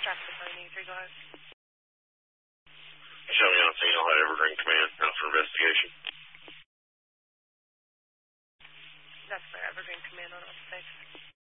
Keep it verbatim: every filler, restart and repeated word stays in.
Traffic nine three, go ahead. Show me on scene. I'll have Evergreen Command out for investigation. That's for Evergreen Command on all six.